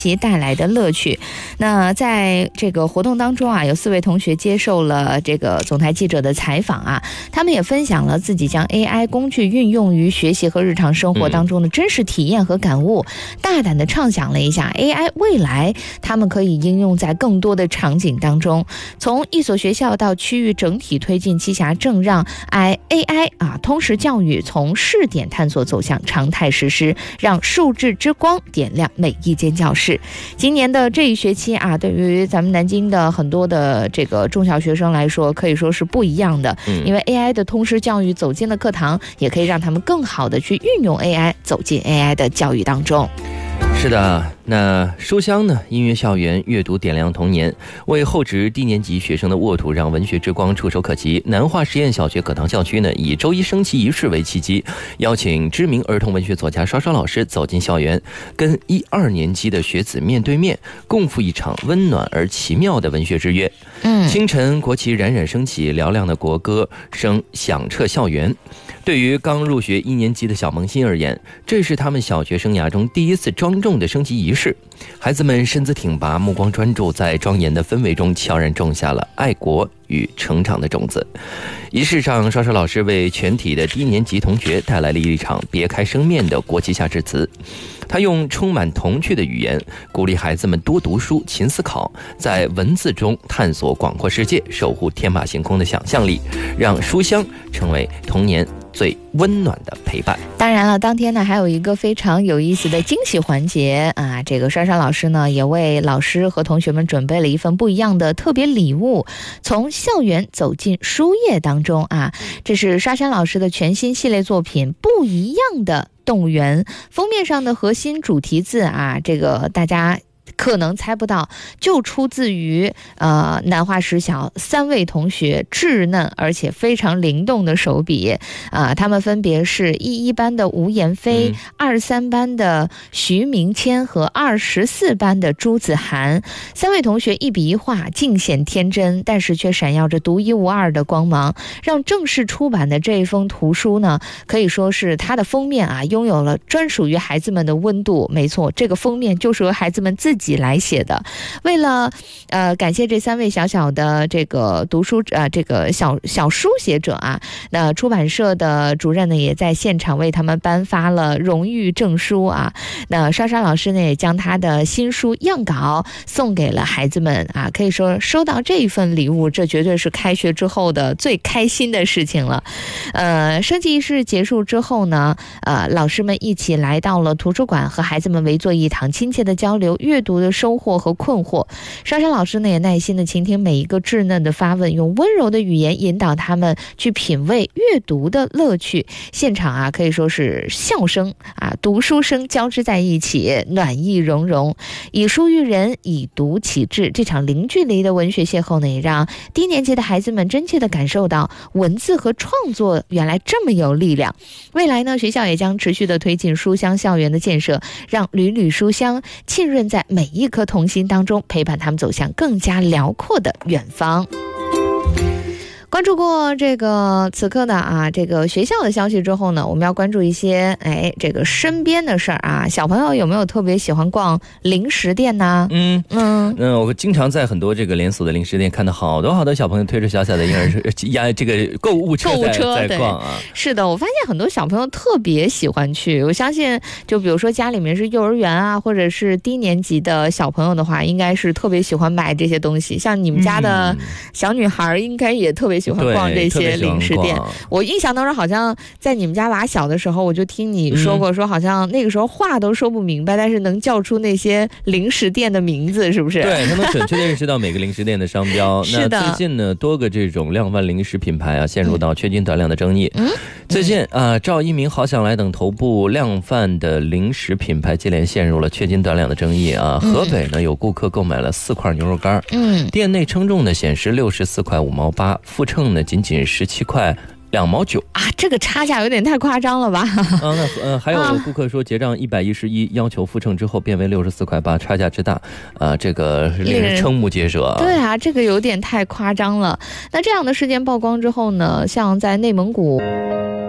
其带来的乐趣。那在这个活动当中啊，有4位同学接受了这个总台记者的采访啊，他们也分享了自己将 AI 工具运用于学习和日常生活当中的真实体验和感悟，大胆地畅想了一下 AI 未来他们可以应用在更多的场景当中，从一所学校到区域整体推进栖霞正让 AI 通识教育从试点探索走向常态实施，让数字之光点亮每一间教室。今年的这一学期啊，对于咱们南京的很多的这个中小学生来说，可以说是不一样的，因为 AI 的通识教育走进了课堂，也可以让他们更好的去运用 AI， 走进 AI 的教育当中。 是的，那书香呢？音乐校园阅读点亮童年，为后职低年级学生的沃土让文学之光触手可及。南华实验小学课堂校区呢，以周一升旗仪式为契机，邀请知名儿童文学作家刷刷老师走进校园，跟1、2年级的学子面对面，共赴一场温暖而奇妙的文学之约。清晨国旗冉冉升起，嘹亮的国歌声响彻校园。对于刚入学1年级的小萌新而言，这是他们小学生涯中第一次庄重的升旗仪式。孩子们身姿挺拔，目光专注，在庄严的氛围中悄然种下了爱国与成长的种子。仪式上，刷刷老师为全体的低年级同学带来了一场别开生面的国旗下致辞。他用充满童趣的语言鼓励孩子们多读书、勤思考，在文字中探索广阔世界，守护天马行空的想象力，让书香成为童年最温暖的陪伴。 当然了，当天呢还有一个非常有意思的惊喜环节啊，这个刷刷老师呢也为老师和同学们准备了一份不一样的特别礼物，从校园走进书页当中啊，这是刷刷老师的全新系列作品《不一样的动物园》，封面上的核心主题字啊，这个大家可能猜不到，就出自于南华实小3位同学稚嫩而且非常灵动的手笔他们分别是11班的吴妍飞、23班的徐明谦和24班的朱子涵。3位同学一笔一画，尽显天真，但是却闪耀着独一无二的光芒，让正式出版的这一封图书呢，可以说是它的封面啊，拥有了专属于孩子们的温度。没错，这个封面就是由孩子们自己来写的。为了感谢这3位小小的这个读书这个小书写者啊，那出版社的主任呢也在现场为他们颁发了荣誉证书啊。那刷刷老师呢也将他的新书样稿送给了孩子们啊，可以说收到这一份礼物，这绝对是开学之后的最开心的事情了。升旗仪式结束之后呢，老师们一起来到了图书馆，和孩子们围坐一堂，亲切的交流阅读的收获和困惑。刷刷老师呢也耐心的倾听每一个稚嫩的发问，用温柔的语言引导他们去品味阅读的乐趣。现场啊可以说是笑声读书声交织在一起，暖意融融。以书育人，以读启智，这场零距离的文学邂逅呢，也让低年级的孩子们真切的感受到文字和创作原来这么有力量。未来呢，学校也将持续的推进书香校园的建设，让缕缕书香浸润在每一颗童心当中，陪伴他们走向更加辽阔的远方。关注过这个此刻的这个学校的消息之后呢，我们要关注一些这个身边的事儿啊。小朋友有没有特别喜欢逛零食店呢？ 我经常在很多这个连锁的零食店看到好多小朋友推着小小的婴儿车这个购物车在逛啊。是的，我发现很多小朋友特别喜欢去。我相信就比如说家里面是幼儿园啊，或者是低年级的小朋友的话，应该是特别喜欢买这些东西。像你们家的小女孩应该也特别喜欢逛这些零食店。我印象当中好像在你们家娃小的时候，我就听你说过，说好像那个时候话都说不明白，但是能叫出那些零食店的名字，是不是？ 对，他能准确地认识到每个零食店的商标。那最近呢，多个这种量贩零食品牌陷入到缺斤短两的争议。最近赵一鸣、好想来等头部量贩的零食品牌接连陷入了缺斤短两的争议啊。河北呢有顾客购买了4块牛肉干，店内称重呢显示64块5毛8，附称呢仅17块2毛9 啊，这个差价有点太夸张了吧？ 还有顾客说结账111，要求附称之后变为64块8，差价之大这个令人瞠目结舌。 对啊，这个有点太夸张了。那这样的事件曝光之后呢，像在内蒙古